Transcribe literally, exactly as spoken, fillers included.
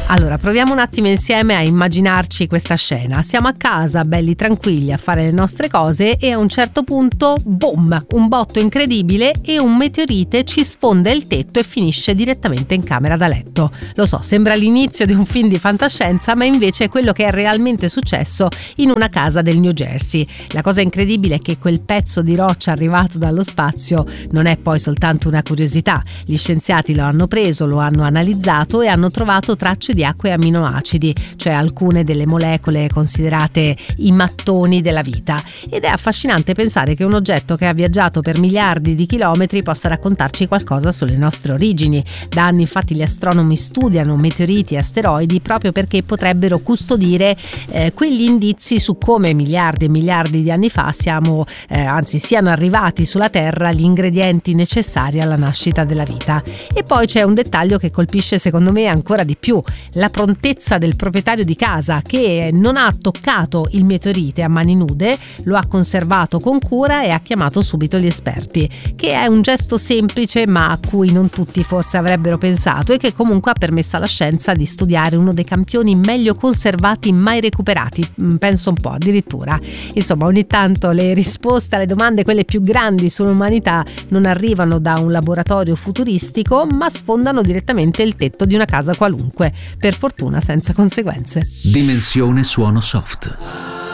Allora, proviamo un attimo insieme a immaginarci questa scena. Siamo a casa, belli tranquilli, a fare le nostre cose e a un certo punto, boom, un botto incredibile e un meteorite ci sfonda il tetto e finisce direttamente in camera da letto. Lo so, sembra l'inizio di un film di fantascienza, ma invece è quello che è realmente successo in una casa del New Jersey. La cosa incredibile è che quel pezzo di roccia arrivato dallo spazio non è poi soltanto una curiosità. Gli scienziati lo hanno preso, lo hanno analizzato e hanno trovato tracce di acque e aminoacidi, cioè alcune delle molecole considerate i mattoni della vita. Ed è affascinante pensare che un oggetto che ha viaggiato per miliardi di chilometri possa raccontarci qualcosa sulle nostre origini. Da anni infatti gli astronomi studiano meteoriti e asteroidi proprio perché potrebbero custodire eh, quegli indizi su come miliardi e miliardi di anni fa siamo, eh, anzi siano arrivati sulla Terra gli ingredienti necessari alla nascita della vita. E poi c'è un dettaglio che colpisce secondo me ancora di più: la prontezza del proprietario di casa, che non ha toccato il meteorite a mani nude, lo ha conservato con cura e ha chiamato subito gli esperti, che è un gesto semplice ma a cui non tutti forse avrebbero pensato e che comunque ha permesso alla scienza di studiare uno dei campioni meglio conservati mai recuperati, penso un po' addirittura. Insomma, ogni tanto le risposte alle domande, quelle più grandi sull'umanità, non arrivano da un laboratorio futuristico ma sfondano direttamente il tetto di una casa qualunque, per fortuna senza conseguenze. Dimensione suono soft.